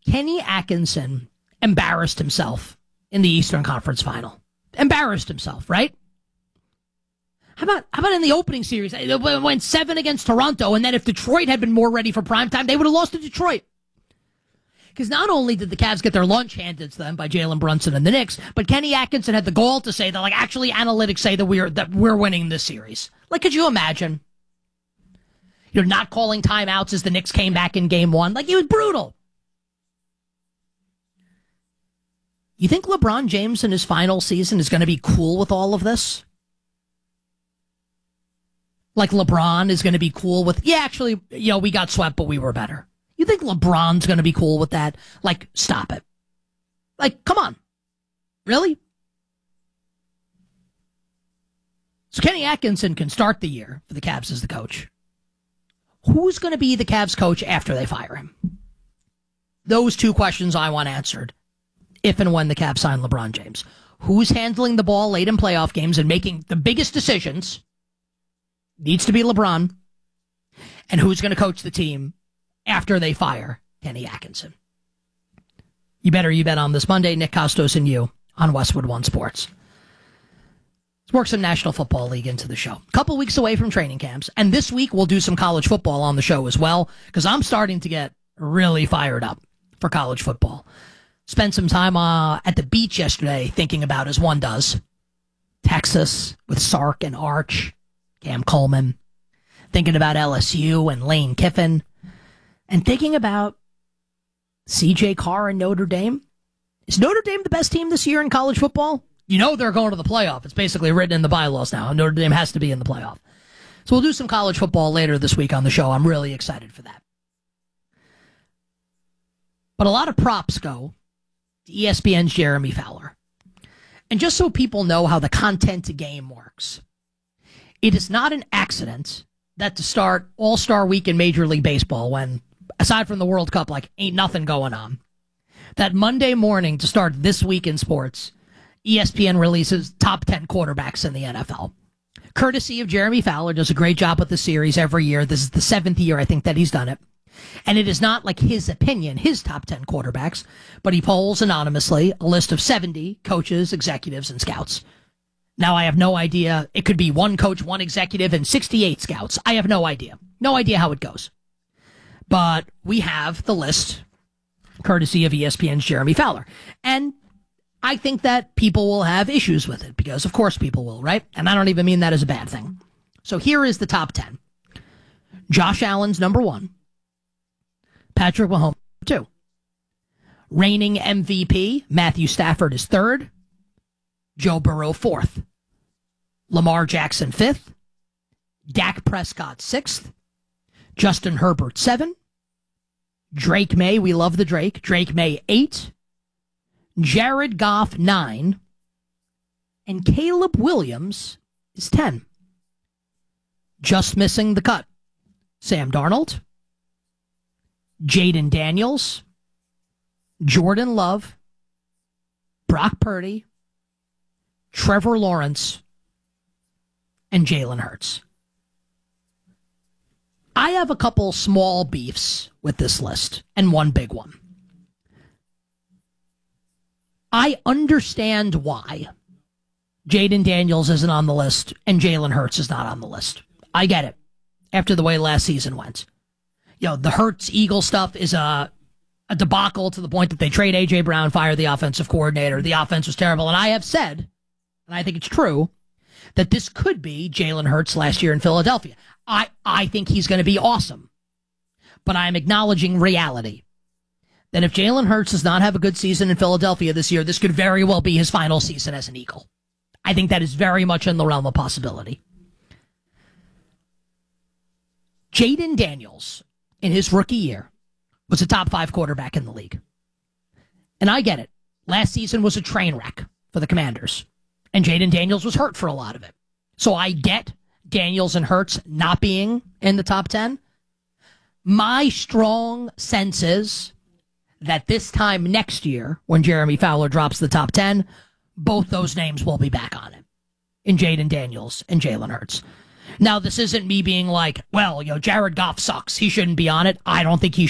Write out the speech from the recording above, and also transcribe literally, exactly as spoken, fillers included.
Kenny Atkinson embarrassed himself in the Eastern Conference Final. Embarrassed himself, right? How about how about in the opening series? It went seven against Toronto, and then if Detroit had been more ready for primetime, they would have lost to Detroit. Because not only did the Cavs get their lunch handed to them by Jalen Brunson and the Knicks, but Kenny Atkinson had the gall to say that, like, actually analytics say that we're that we're winning this series. Like, could you imagine? You're not calling timeouts as the Knicks came back in game one. Like, it was brutal. You think LeBron James in his final season is going to be cool with all of this? Like LeBron is going to be cool with, yeah, actually, you know, we got swept, but we were better. You think LeBron's going to be cool with that? Like, stop it. Like, come on. Really? So Kenny Atkinson can start the year for the Cavs as the coach. Who's going to be the Cavs coach after they fire him? Those two questions I want answered if and when the Cavs sign LeBron James. Who's handling the ball late in playoff games and making the biggest decisions? Needs to be LeBron. And who's going to coach the team after they fire Kenny Atkinson? You better you bet on this Monday. Nick Costos and you on Westwood One Sports. Let's work some National Football League into the show. A couple weeks away from training camps. And this week we'll do some college football on the show as well, because I'm starting to get really fired up for college football. Spent some time uh, at the beach yesterday thinking about, as one does, Texas with Sark and Arch, Cam Coleman, thinking about L S U and Lane Kiffin, and thinking about C J Carr and Notre Dame. Is Notre Dame the best team this year in college football? You know they're going to the playoff. It's basically written in the bylaws now. Notre Dame has to be in the playoff. So we'll do some college football later this week on the show. I'm really excited for that. But a lot of props go to E S P N's Jeremy Fowler. And just so people know how the content game works, it is not an accident that to start All-Star Week in Major League Baseball, when, aside from the World Cup, like, ain't nothing going on, that Monday morning to start this week in sports, E S P N releases top ten quarterbacks in the N F L. Courtesy of Jeremy Fowler, does a great job with the series every year. This is the seventh year, I think, that he's done it. And it is not like his opinion, his top ten quarterbacks, but he polls anonymously a list of seventy coaches, executives, and scouts. Now, I have no idea. It could be one coach, one executive, and sixty-eight scouts. I have no idea. No idea how it goes. But we have the list, courtesy of E S P N's Jeremy Fowler. And I think that people will have issues with it, because of course people will, right? And I don't even mean that as a bad thing. So here is the top ten. Josh Allen's number one. Patrick Mahomes, two. Reigning M V P, Matthew Stafford is third. Joe Burrow, fourth. Lamar Jackson, fifth. Dak Prescott, sixth. Justin Herbert, seven. Drake May, we love the Drake. Drake May, eight. Jared Goff, nine. And Caleb Williams is ten. Just missing the cut. Sam Darnold. Jaden Daniels. Jordan Love. Brock Purdy. Trevor Lawrence. And Jalen Hurts. I have a couple small beefs with this list, and one big one. I understand why Jaden Daniels isn't on the list and Jalen Hurts is not on the list. I get it, after the way last season went. You know, the Hurts Eagle stuff is a, a debacle to the point that they trade A J. Brown, fire the offensive coordinator. The offense was terrible. And I have said, and I think it's true, that this could be Jalen Hurts last year in Philadelphia. I, I think he's going to be awesome. But I'm acknowledging reality. That if Jalen Hurts does not have a good season in Philadelphia this year, this could very well be his final season as an Eagle. I think that is very much in the realm of possibility. Jaden Daniels, in his rookie year, was a top five quarterback in the league. And I get it. Last season was a train wreck for the Commanders. And Jaden Daniels was hurt for a lot of it. So I get Daniels and Hurts not being in the top ten. My strong sense is that this time next year, when Jeremy Fowler drops the top ten, both those names will be back on it, in Jaden Daniels and Jalen Hurts. Now, this isn't me being like, well, you know, Jared Goff sucks. He shouldn't be on it. I don't think he